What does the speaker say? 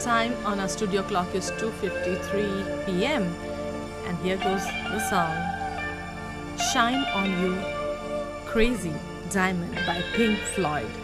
time on our studio clock is 2:53 p.m. And here goes the song Shine on You, Crazy Diamond by Pink Floyd.